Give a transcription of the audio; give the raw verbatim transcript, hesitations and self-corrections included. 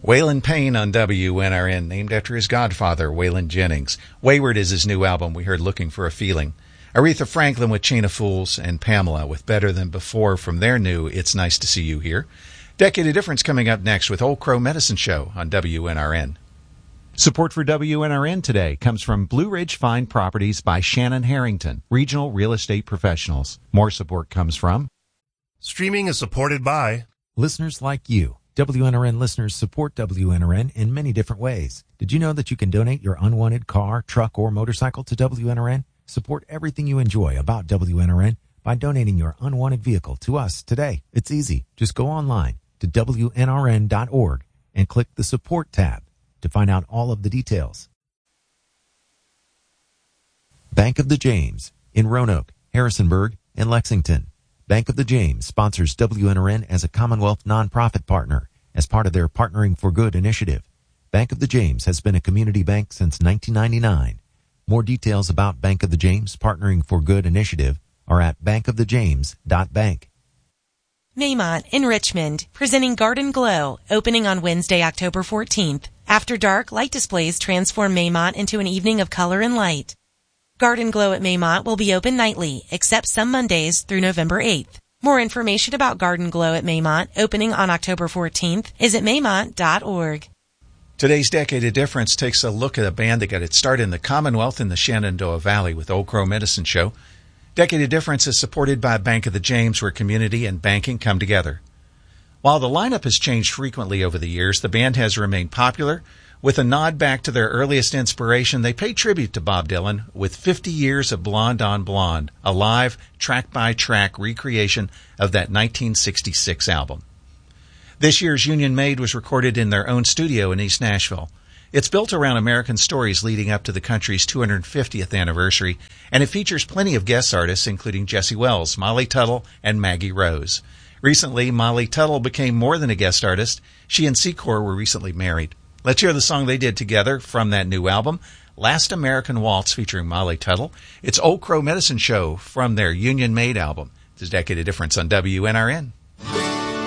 Waylon Payne on W N R N, named after his godfather, Waylon Jennings. Wayward is his new album. We heard Looking for a Feeling. Aretha Franklin with Chain of Fools, and Pamela with Better Than Before from their new It's Nice to See You Here. Decade of Difference coming up next with Old Crow Medicine Show on W N R N. Support for W N R N today comes from Blue Ridge Fine Properties by Shannon Harrington, regional real estate professionals. More support comes from Streaming is supported by listeners like you. W N R N listeners support W N R N in many different ways. Did you know that you can donate your unwanted car, truck, or motorcycle to W N R N? Support everything you enjoy about W N R N by donating your unwanted vehicle to us today. It's easy. Just go online to W N R N dot org and click the Support tab to find out all of the details. Bank of the James in Roanoke, Harrisonburg, and Lexington. Bank of the James sponsors W N R N as a Commonwealth nonprofit partner as part of their Partnering for Good initiative. Bank of the James has been a community bank since nineteen ninety-nine. More details about Bank of the James Partnering for Good initiative are at bank of the james dot bank. Maymont in Richmond, presenting Garden Glow, opening on Wednesday, October fourteenth. After dark, light displays transform Maymont into an evening of color and light. Garden Glow at Maymont will be open nightly, except some Mondays through November eighth. More information about Garden Glow at Maymont, opening on October fourteenth, is at maymont dot org. Today's Decade of Difference takes a look at a band that got its start in the Commonwealth in the Shenandoah Valley with Old Crow Medicine Show. Decade of Difference is supported by Bank of the James, where community and banking come together. While the lineup has changed frequently over the years, the band has remained popular. With a nod back to their earliest inspiration, they pay tribute to Bob Dylan with fifty years of Blonde on Blonde, a live, track-by-track recreation of that nineteen sixty-six album. This year's Union Made was recorded in their own studio in East Nashville. It's built around American stories leading up to the country's two hundred fiftieth anniversary, and it features plenty of guest artists, including Jesse Wells, Molly Tuttle, and Maggie Rose. Recently, Molly Tuttle became more than a guest artist. She and Secor were recently married. Let's hear the song they did together from that new album, Last American Waltz, featuring Molly Tuttle. It's Old Crow Medicine Show from their Union Made album. This is Decade of Difference on W N R N.